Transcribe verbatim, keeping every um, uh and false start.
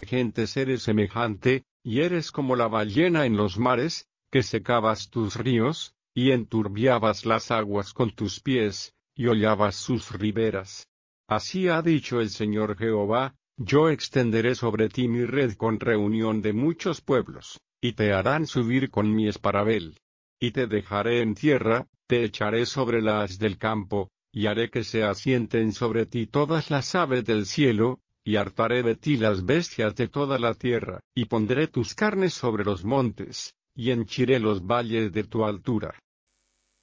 gentes eres semejante, y eres como la ballena en los mares, que secabas tus ríos, y enturbiabas las aguas con tus pies, y hollabas sus riberas. Así ha dicho el Señor Jehová, yo extenderé sobre ti mi red con reunión de muchos pueblos, y te harán subir con mi esparabel. Y te dejaré en tierra, te echaré sobre las del campo, y haré que se asienten sobre ti todas las aves del cielo, y hartaré de ti las bestias de toda la tierra, y pondré tus carnes sobre los montes, y henchiré los valles de tu altura.